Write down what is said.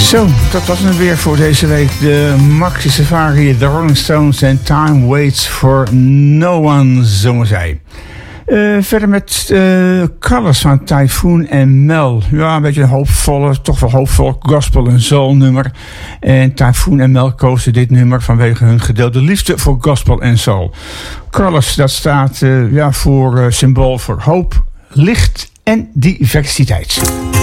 Zo, dat was het weer voor deze week. De Maxi Safari, de Rolling Stones en Time Waits for No One, zongen zij. Verder met Colors van Typhoon en Mel. Ja, een beetje een hoopvolle, toch wel hoopvol gospel en soul nummer. En Typhoon en Mel kozen dit nummer vanwege hun gedeelde liefde voor gospel en soul. Colors, dat staat voor symbool voor hoop, licht en diversiteit.